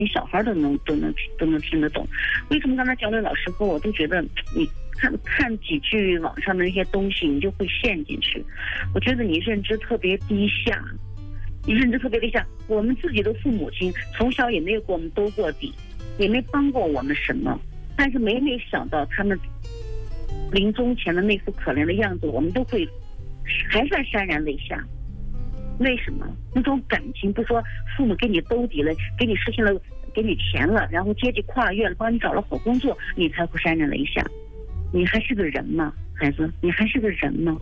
你小孩都能听得懂。为什么刚才教练老师和我都觉得你看几句网上的那些东西，你就会陷进去？我觉得你认知特别低下，我们自己的父母亲从小也没有给我们兜过底，也没帮过我们什么，但是每想到他们临终前的那副可怜的样子，我们都会还算潸然泪下。为什么？那种感情，不说父母给你兜底了，给你实现了，给你钱了，然后阶级跨越了，帮你找了好工作，你才会潸然泪下。你还是个人吗，孩子？你还是个人吗？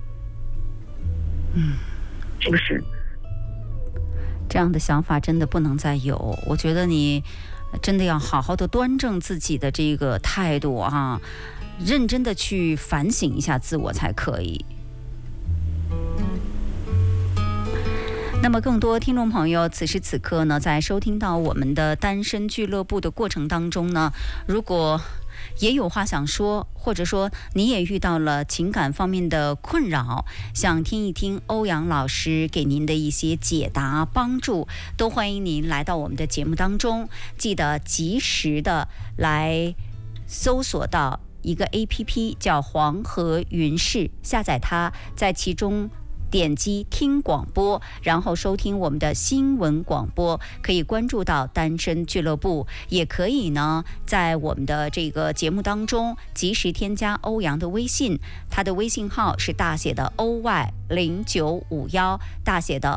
是不是？ 这样的想法真的不能再有。我觉得你真的要好好的端正自己的这个态度啊，认真的去反省一下自我才可以。那么更多听众朋友此时此刻呢，在收听到我们的单身俱乐部的过程当中呢，如果也有话想说，或者说你也遇到了情感方面的困扰，想听一听欧阳老师给您的一些解答帮助，都欢迎您来到我们的节目当中。记得及时的来搜索到一个 APP 叫黄河云视，下载它，在其中点击听广播，然后收听我们的新闻广播，可以关注到单身俱乐部，也可以呢在我们的这个节目当中及时添加欧阳的微信，他的微信号是大写的 OY0951， 大写的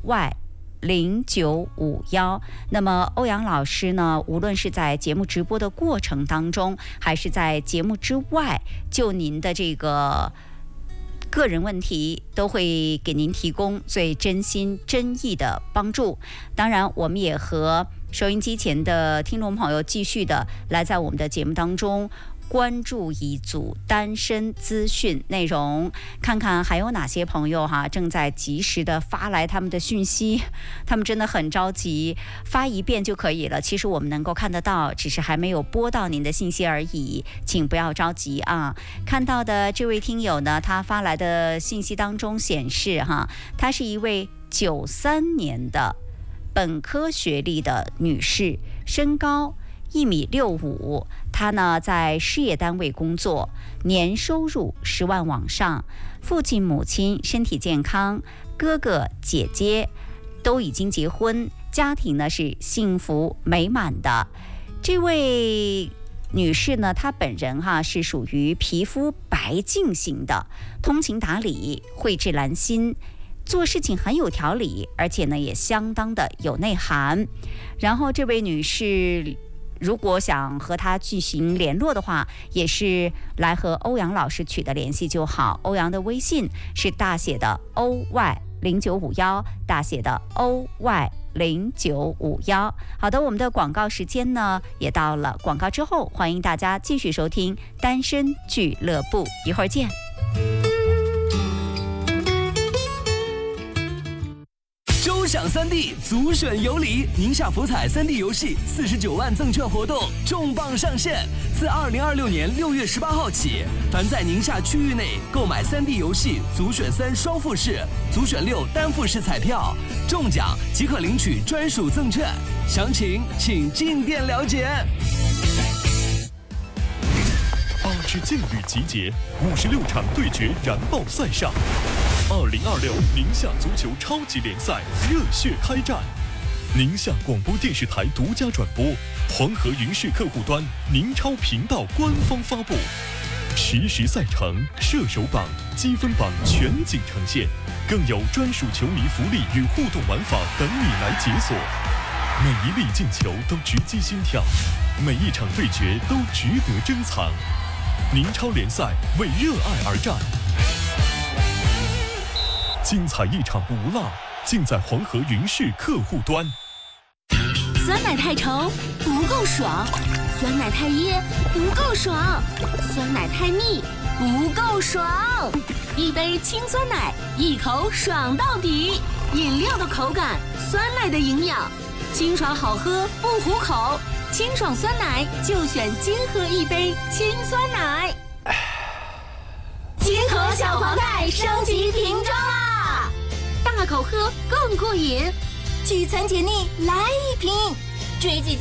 OY0951。那么欧阳老师呢，无论是在节目直播的过程当中，还是在节目之外，就您的这个个人问题都会给您提供最真心真意的帮助。当然我们也和收音机前的听众朋友继续的来在我们的节目当中关注一组单身资讯内容，看看还有哪些朋友正在及时的发来他们的讯息，他们真的很着急，发一遍就可以了，其实我们能够看得到，只是还没有拨到您的信息而已，请不要着急啊。看到的这位听友呢，他发来的信息当中显示她是一位93年的本科学历的女士，身高1.65米，她呢在事业单位工作，年收入10万往上，父亲母亲身体健康，哥哥姐姐都已经结婚，家庭呢是幸福美满的。这位女士呢，她本人是属于皮肤白净型的，通情达理，蕙质兰心，做事情很有条理，而且呢也相当的有内涵。然后这位女士如果想和他进行联络的话，也是来和欧阳老师取得联系就好。欧阳的微信是大写的 OY0951， 大写的 OY0951。好的，我们的广告时间呢也到了，广告之后欢迎大家继续收听单身俱乐部，一会儿见。 周享3D 足选有礼，宁夏福彩3D 游戏49万赠券活动重磅上线，自2026年6月18号起，凡在宁夏区域内购买3D 游戏足选3双复式、足选6单复式彩票，中奖即可领取专属赠券，详情请进店了解。 8支劲旅集结，56场对决燃爆赛上。2026宁夏足球超级联赛热血开战，宁夏广播电视台独家转播，黄河云视客户端、宁超频道官方发布，实时赛程、射手榜、积分榜全景呈现，更有专属球迷福利与互动玩法等你来解锁。每一粒进球都直击心跳，每一场对决都值得珍藏。宁超联赛为热爱而战，精彩一场不落，尽在黄河云视客户端。 酸奶太稠不够爽，酸奶太噎不够爽，酸奶太腻不够爽。一杯清酸奶，一口爽到底。饮料的口感，酸奶的营养，清爽好喝不糊口。清爽酸奶就选金河一杯清酸奶。金河小黄袋升级瓶装啦，大口喝更过瘾，聚餐解腻来一瓶。 追剧